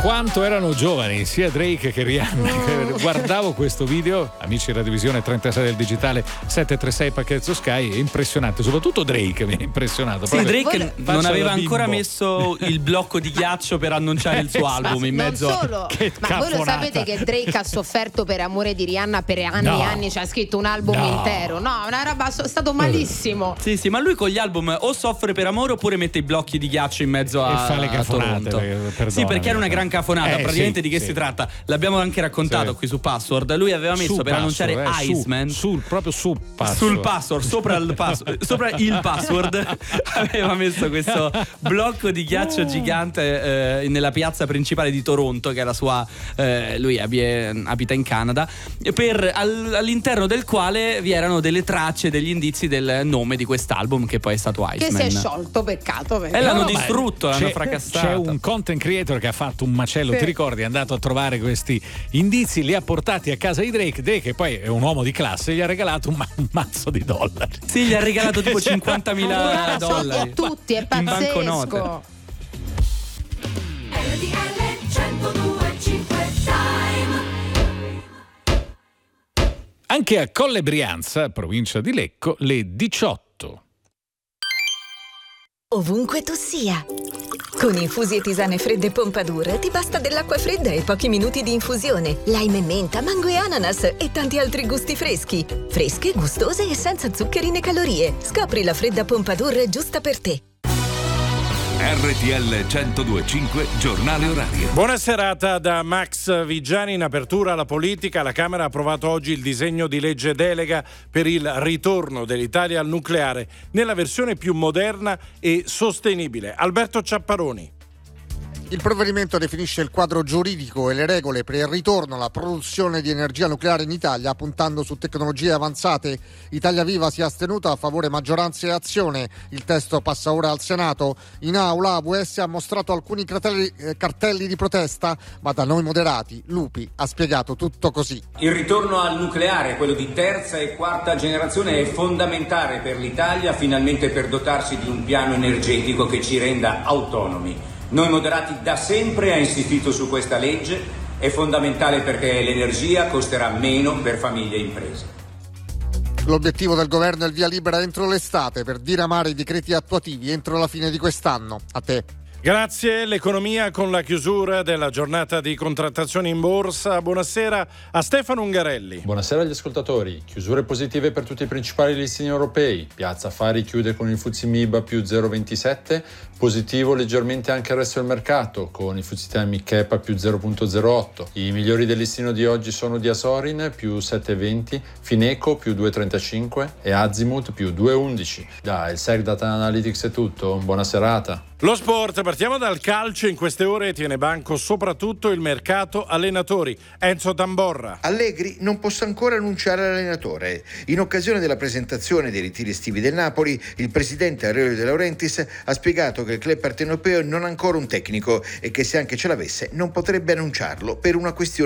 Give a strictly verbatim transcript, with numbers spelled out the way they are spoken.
quanto erano giovani sia Drake che Rihanna. Oh. Guardavo questo video, amici Radiovisione trentasei del digitale settecentotrentasei Pacchetto Sky, è impressionante, soprattutto Drake mi ha impressionato. Sì, Drake non aveva ancora bimbo. messo il blocco di ghiaccio per annunciare il suo album in mezzo non solo, a... che ma cafonata. voi lo sapete che Drake ha sofferto per amore di Rihanna per anni No. e anni, ci ha scritto un album No. intero, no, una roba, è stato malissimo. Sì, sì, ma lui con gli album o soffre per amore oppure mette i blocchi di ghiaccio in mezzo a, E fa le a cafonate, Toronto. perdonami. Sì, perché era una gran cafonata. Eh, Praticamente sì, di che sì. si tratta? L'abbiamo anche raccontato Sì. qui su Password. Lui aveva messo Su per password, annunciare eh, su- Iceman sul proprio su password. sul password, sopra il password, sopra il password aveva messo questo blocco di ghiaccio gigante eh, nella piazza principale di Toronto, che è la sua eh, lui abie- abita in Canada, per, al- all'interno del quale vi erano delle tracce, degli indizi del nome di quest'album, che poi è stato Che Iceman. si è sciolto, peccato. E l'hanno No, ma distrutto, l'hanno c'è- fracassato. C'è un content creator che ha fatto un macello, Sì. ti ricordi? È andato a trovare questi indizi, li ha portati a casa di Drake. Drake, che poi è un uomo di classe, gli ha regalato un, ma- un mazzo di dollari. Sì, gli ha regalato tipo Cioè, cinquantamila Soldi a dollari tutti, è in banconote. pazzesco. R T L centodue e cinque Time. Anche a Colle Brianza, provincia di Lecco, le diciotto. Ovunque tu sia. Con infusi e tisane fredde Pompadour ti basta dell'acqua fredda e pochi minuti di infusione, lime e menta, mango e ananas e tanti altri gusti freschi. Fresche, gustose e senza zuccheri né calorie. Scopri la fredda Pompadour giusta per te. R T L centodue e cinque Giornale Orario. Buona serata da Max Vigiani. In apertura alla politica, la Camera ha approvato oggi il disegno di legge delega per il ritorno dell'Italia al nucleare nella versione più moderna e sostenibile. Alberto Ciapparoni. Il provvedimento definisce il quadro giuridico e le regole per il ritorno alla produzione di energia nucleare in Italia, puntando su tecnologie avanzate. Italia Viva si è astenuta a favore maggioranza e azione. Il testo passa ora al Senato. In aula A V S ha mostrato alcuni cartelli, eh, cartelli di protesta, ma da noi moderati Lupi ha spiegato tutto così. Il ritorno al nucleare, quello di terza e quarta generazione, è fondamentale per l'Italia, finalmente per dotarsi di un piano energetico che ci renda autonomi. Noi moderati da sempre ha insistito su questa legge, è fondamentale perché l'energia costerà meno per famiglie e imprese. L'obiettivo del governo è il via libera entro l'estate per diramare i decreti attuativi entro la fine di quest'anno. A te. Grazie. L'economia con la chiusura della giornata di contrattazione in borsa. Buonasera a Stefano Ungarelli. Buonasera agli ascoltatori. Chiusure positive per tutti i principali listini europei. Piazza Affari chiude con il F T S E M I B A più zero virgola ventisette, positivo leggermente anche il resto del mercato con il F T S E Mid-Cap più zero virgola zero otto. I migliori del listino di oggi sono Diasorin più sette virgola venti, Fineco più due virgola trentacinque e Azimut più due virgola undici. Da il Sec Data Analytics è tutto, buona serata. Lo sport, partiamo dal calcio. In queste ore tiene banco soprattutto il mercato allenatori. Enzo Tamborra. Allegri non possa ancora annunciare l'allenatore. In occasione della presentazione dei ritiri estivi del Napoli, il presidente Aurelio De Laurentiis ha spiegato che il club partenopeo non ha ancora un tecnico e che se anche ce l'avesse non potrebbe annunciarlo per una questione